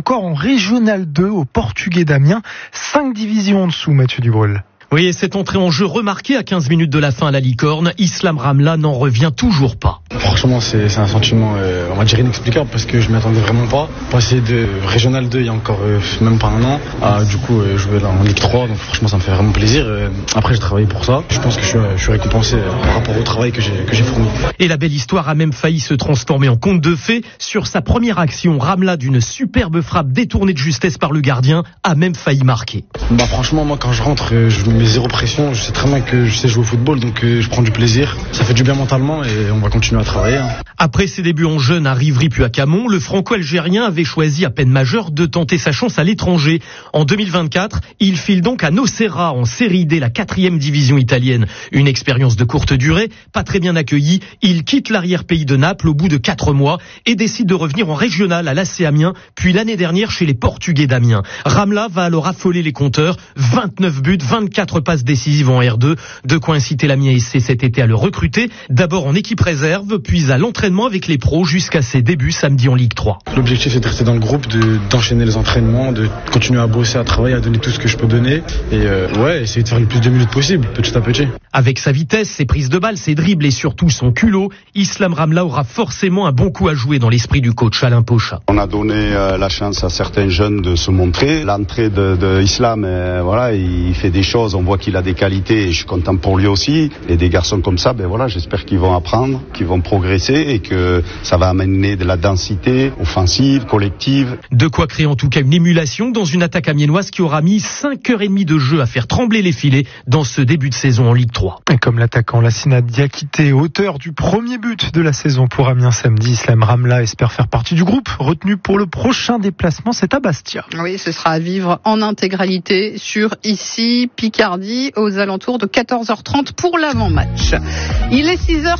encore en Régional 2 au Portugais d'Amiens. 5 divisions en dessous, Mathieu Dubreuil. Oui, et cette entrée en jeu remarquée à 15 minutes de la fin à la Licorne, Islam Ramla n'en revient toujours pas. Franchement, c'est un sentiment, on va dire inexplicable, parce que je m'y attendais vraiment pas. Passer de Régional 2 il y a encore même pas un an à du coup jouer là en Ligue 3, donc franchement ça me fait vraiment plaisir. Après j'ai travaillé pour ça, je pense que je suis récompensé par rapport au travail que j'ai fourni. Et la belle histoire a même failli se transformer en conte de fées. Sur sa première action, Ramla, d'une superbe frappe détournée de justesse par le gardien, a même failli marquer. Franchement, moi quand je rentre, je mets zéro pression, je sais très bien que je sais jouer au football, donc je prends du plaisir. Ça fait du bien mentalement et on va continuer à travailler. Après ses débuts en jeune à Rivry puis à Camon, le franco-algérien avait choisi à peine majeur de tenter sa chance à l'étranger. En 2024, il file donc à Nocera en Série D, la 4e division italienne. Une expérience de courte durée, pas très bien accueillie. Il quitte l'arrière-pays de Naples au bout de 4 mois et décide de revenir en régional à l'AC Amiens, puis l'année dernière chez les Portugais d'Amiens. Ramla va alors affoler les compteurs, 29 buts, 24 passes décisives en R2, de quoi inciter l'Amiens SC cet été à le recruter, d'abord en équipe réserve, puis à l'entraînement avec les pros jusqu'à ses débuts samedi en Ligue 3. L'objectif c'est de rester dans le groupe, d'enchaîner les entraînements, de continuer à bosser, à travailler, à donner tout ce que je peux donner et essayer de faire le plus de minutes possible, petit à petit. Avec sa vitesse, ses prises de balles, ses dribbles et surtout son culot, Islam Ramla aura forcément un bon coup à jouer dans l'esprit du coach Alain Pocha. On a donné la chance à certains jeunes de se montrer. L'entrée de Islam, il fait des choses, on voit qu'il a des qualités et je suis content pour lui aussi. Et des garçons comme ça, j'espère qu'ils vont apprendre, qu'ils vont progresser et que ça va amener de la densité offensive, collective. De quoi créer en tout cas une émulation dans une attaque amiénoise qui aura mis 5h30 de jeu à faire trembler les filets dans ce début de saison en Ligue 3. Et comme l'attaquant Lassina Diakité, auteur du premier but de la saison pour Amiens samedi, Islam Ramla espère faire partie du groupe retenu pour le prochain déplacement, c'est à Bastia. Oui, ce sera à vivre en intégralité sur ici Picardie aux alentours de 14h30 pour l'avant-match. Il est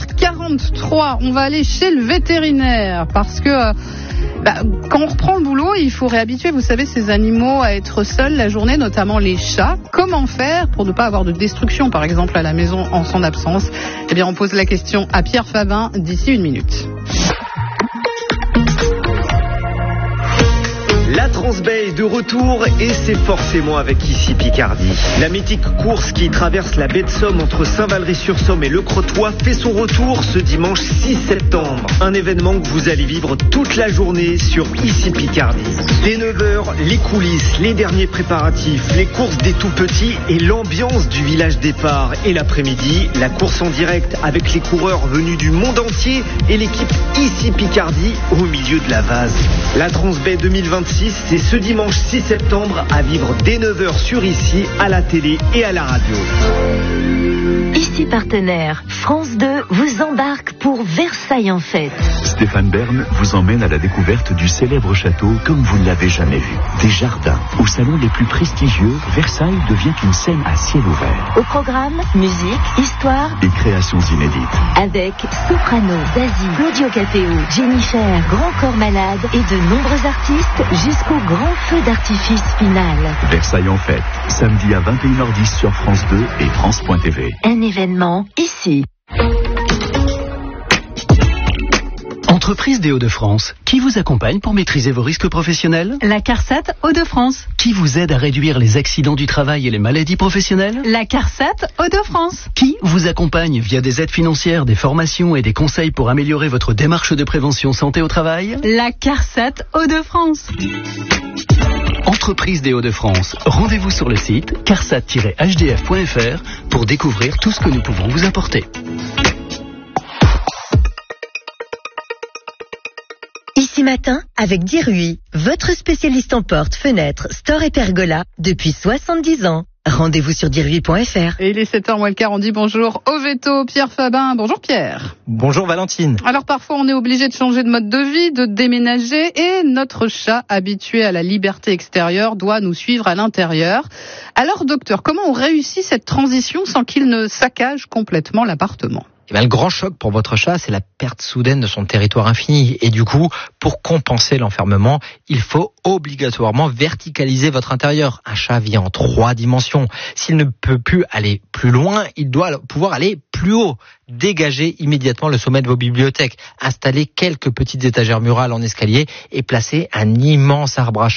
6h43, on va aller chez le vétérinaire parce que quand on reprend le boulot, il faut réhabituer, vous savez, ces animaux à être seuls la journée, notamment les chats. Comment faire pour ne pas avoir de destruction, par exemple, à la maison en son absence ? Eh bien, on pose la question à Pierre Fabin d'ici 1 minute. La Transbay est de retour et c'est forcément avec ici Picardie. La mythique course qui traverse la baie de Somme entre Saint-Valery-sur-Somme et Le Crotoy fait son retour ce dimanche 6 septembre. Un événement que vous allez vivre toute la journée sur ici Picardie. Dès 9h, les coulisses, les derniers préparatifs, les courses des tout petits et l'ambiance du village départ. Et l'après-midi, la course en direct avec les coureurs venus du monde entier et l'équipe ici Picardie au milieu de la vase. La Transbay 2026, c'est ce dimanche 6 septembre à vivre dès 9h sur ici, à la télé et à la radio. Ici partenaire, France 2 vous embarque pour Versailles en fête. Stéphane Bern vous emmène à la découverte du célèbre château comme vous ne l'avez jamais vu. Des jardins, au salon les plus prestigieux, Versailles devient une scène à ciel ouvert. Au programme, musique, histoire et créations inédites. Avec Soprano, Zazie, Claudio Capéo, Jennifer, Grand Corps Malade et de nombreux artistes jusqu'au grand feu d'artifice final. Versailles en fête, samedi à 21h10 sur France 2 et France.tv. Un événement ici. Entreprise des Hauts-de-France, qui vous accompagne pour maîtriser vos risques professionnels ? La CARSAT Hauts-de-France. Qui vous aide à réduire les accidents du travail et les maladies professionnelles ? La CARSAT Hauts-de-France. Qui vous accompagne via des aides financières, des formations et des conseils pour améliorer votre démarche de prévention santé au travail ? La CARSAT Hauts-de-France. Entreprise des Hauts-de-France, rendez-vous sur le site carsat-hdf.fr pour découvrir tout ce que nous pouvons vous apporter. Ici matin, avec Dirui, votre spécialiste en portes, fenêtres, stores et pergolas depuis 70 ans. Rendez-vous sur dirui.fr. Et il est 7h moins le quart, on dit bonjour au veto, Pierre Fabin. Bonjour Pierre. Bonjour Valentine. Alors parfois on est obligé de changer de mode de vie, de déménager et notre chat habitué à la liberté extérieure doit nous suivre à l'intérieur. Alors docteur, comment on réussit cette transition sans qu'il ne saccage complètement l'appartement ? Le grand choc pour votre chat, c'est la perte soudaine de son territoire infini. Et du coup, pour compenser l'enfermement, il faut obligatoirement verticaliser votre intérieur. Un chat vit en 3 dimensions. S'il ne peut plus aller plus loin, il doit pouvoir aller plus haut. Dégagez immédiatement le sommet de vos bibliothèques. Installez quelques petites étagères murales en escalier et placez un immense arbre à chat